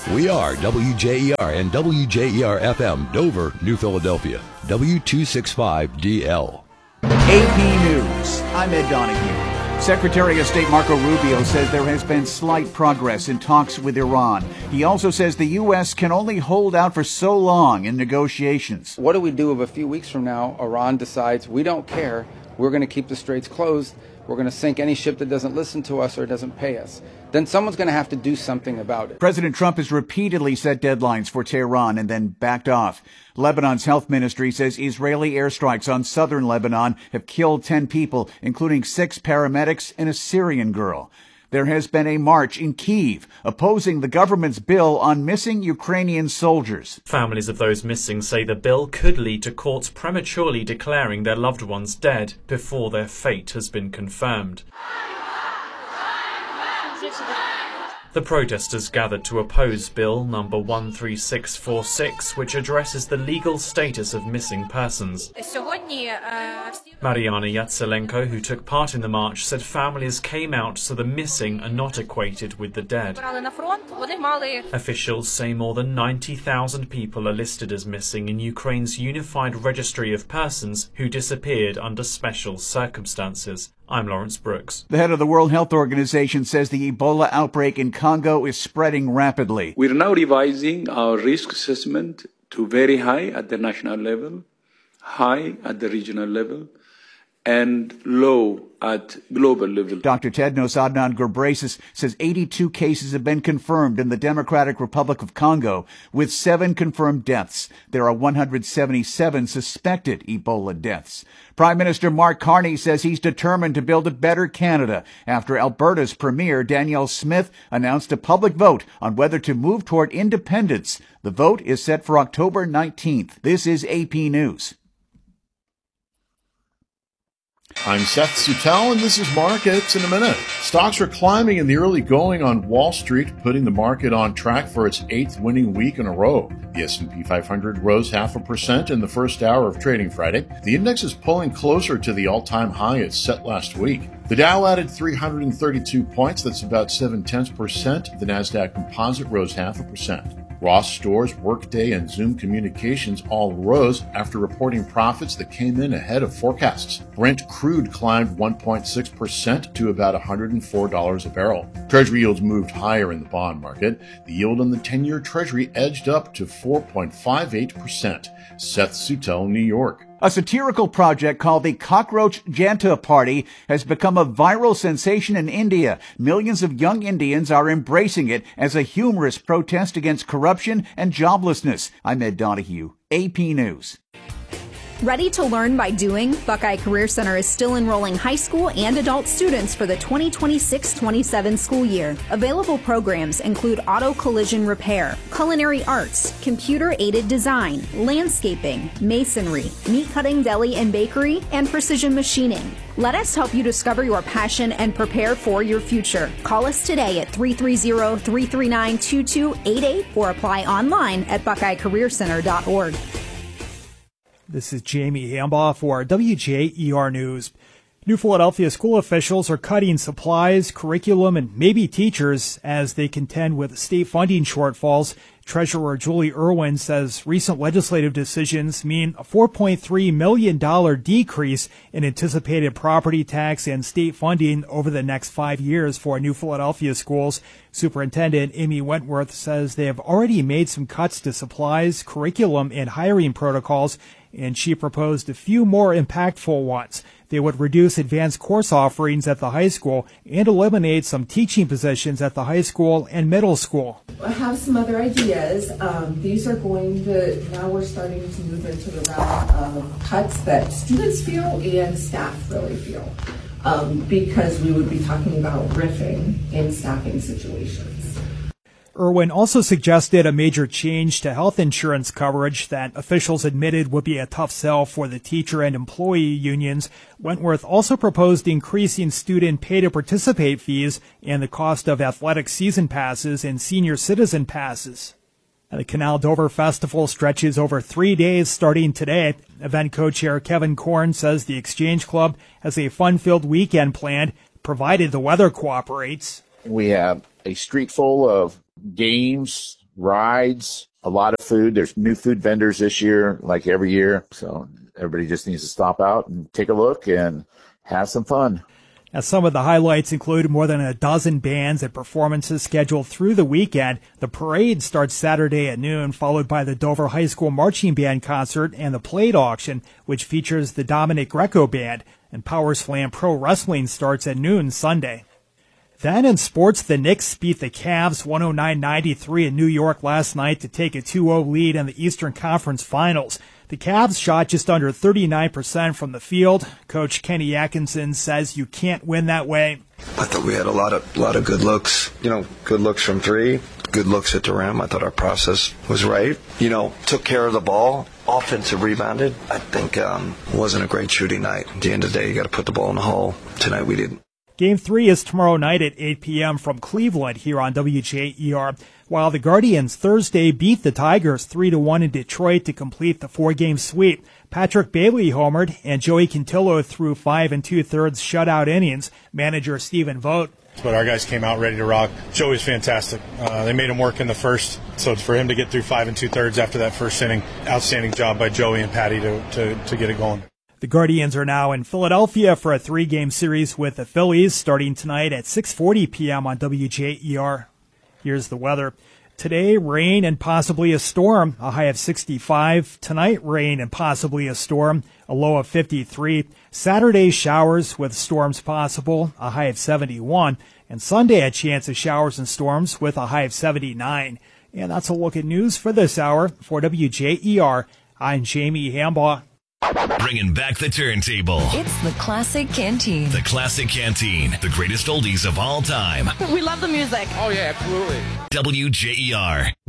We are WJER and WJER-FM, Dover, New Philadelphia, W265DL. AP News, I'm Ed Donahue. Secretary of State Marco Rubio says there has been slight progress in talks with Iran. He also says the U.S. can only hold out for so long in negotiations. What do we do if a few weeks from now Iran decides we don't care, we're going to keep the straits closed, we're going to sink any ship that doesn't listen to us or doesn't pay us? Then someone's going to have to do something about it. President Trump has repeatedly set deadlines for Tehran and then backed off. Lebanon's health ministry says Israeli airstrikes on southern Lebanon have killed 10 people, including 6 paramedics and a Syrian girl. There has been a march in Kyiv opposing the government's bill on missing Ukrainian soldiers. Families of those missing say the bill could lead to courts prematurely declaring their loved ones dead before their fate has been confirmed. The protesters gathered to oppose Bill number 13646, which addresses the legal status of missing persons. Mariana Yatselenko, who took part in the march, said families came out so the missing are not equated with the dead. Officials say more than 90,000 people are listed as missing in Ukraine's Unified Registry of Persons who disappeared under special circumstances. I'm Lawrence Brooks. The head of the World Health Organization says the Ebola outbreak in Congo is spreading rapidly. We're now revising our risk assessment to very high at the national level, high at the regional level, and low at global level. Dr. Tedros Adhanom Ghebreyesus says 82 cases have been confirmed in the Democratic Republic of Congo, with 7 confirmed deaths. There are 177 suspected Ebola deaths. Prime Minister Mark Carney says he's determined to build a better Canada after Alberta's Premier Danielle Smith announced a public vote on whether to move toward independence. The vote is set for October 19th. This is AP News. I'm Seth Sutel, and this is Markets in a Minute. Stocks are climbing in the early going on Wall Street, putting the market on track for its 8th winning week in a row. The S&P 500 rose 0.5% in the first hour of trading Friday. The index is pulling closer to the all-time high it set last week. The Dow added 332 points, that's about 0.7%. The Nasdaq Composite rose 0.5%. Ross Stores, Workday, and Zoom Communications all rose after reporting profits that came in ahead of forecasts. Brent crude climbed 1.6% to about $104 a barrel. Treasury yields moved higher in the bond market. The yield on the 10-year Treasury edged up to 4.58%. Seth Sutel, New York. A satirical project called the Cockroach Janta Party has become a viral sensation in India. Millions of young Indians are embracing it as a humorous protest against corruption and joblessness. I'm Ed Donahue, AP News. Ready to learn by doing? Buckeye Career Center is still enrolling high school and adult students for the 2026-27 school year. Available programs include auto collision repair, culinary arts, computer-aided design, landscaping, masonry, meat cutting, deli and bakery, and precision machining. Let us help you discover your passion and prepare for your future. Call us today at 330-339-2288 or apply online at buckeyecareercenter.org. This is Jamie Hambaugh for WJER News. New Philadelphia school officials are cutting supplies, curriculum, and maybe teachers as they contend with state funding shortfalls. Treasurer Julie Irwin says recent legislative decisions mean a $4.3 million decrease in anticipated property tax and state funding over the next 5 years for New Philadelphia schools. Superintendent Amy Wentworth says they have already made some cuts to supplies, curriculum, and hiring protocols, and she proposed a few more impactful ones. They would reduce advanced course offerings at the high school and eliminate some teaching positions at the high school and middle school. I have some other ideas. These are now we're starting to move into the realm of cuts that students feel and staff really feel, because we would be talking about riffing in staffing situations. Irwin also suggested a major change to health insurance coverage that officials admitted would be a tough sell for the teacher and employee unions. Wentworth also proposed increasing student pay-to-participate fees and the cost of athletic season passes and senior citizen passes. The Canal Dover Festival stretches over 3 days starting today. Event co-chair Kevin Korn says the Exchange Club has a fun-filled weekend planned, provided the weather cooperates. We have a street full of games, rides, a lot of food. There's new food vendors this year, like every year. So everybody just needs to stop out and take a look and have some fun. Now, some of the highlights include more than a dozen bands and performances scheduled through the weekend. The parade starts Saturday at noon, followed by the Dover High School Marching Band concert and the plate auction, which features the Dominic Greco Band. And Power Slam Pro Wrestling starts at noon Sunday. Then in sports, the Knicks beat the Cavs 109-93 in New York last night to take a 2-0 lead in the Eastern Conference Finals. The Cavs shot just under 39% from the field. Coach Kenny Atkinson says you can't win that way. I thought we had a lot of good looks, good looks from three, good looks at the rim. I thought our process was right. Took care of the ball, offensive rebounded. I think wasn't a great shooting night. At the end of the day, you got to put the ball in the hole. Tonight we didn't. Game 3 is tomorrow night at 8 p.m. from Cleveland here on WJER, while the Guardians Thursday beat the Tigers 3-1 in Detroit to complete the 4-game sweep. Patrick Bailey homered, and Joey Cantillo threw 5 2/3 shutout innings. Manager Stephen Vogt. But our guys came out ready to rock. Joey's fantastic. They made him work in the first, so for him to get through 5 2/3 after that first inning, outstanding job by Joey and Patty to get it going. The Guardians are now in Philadelphia for a 3-game series with the Phillies starting tonight at 6:40 p.m. on WJER. Here's the weather. Today, rain and possibly a storm, a high of 65. Tonight, rain and possibly a storm, a low of 53. Saturday, showers with storms possible, a high of 71. And Sunday, a chance of showers and storms with a high of 79. And that's a look at news for this hour. For WJER, I'm Jamie Hambaugh. Bringing back the turntable. It's the Classic Canteen. The Classic Canteen. The greatest oldies of all time. We love the music. Oh, yeah, absolutely. WJER.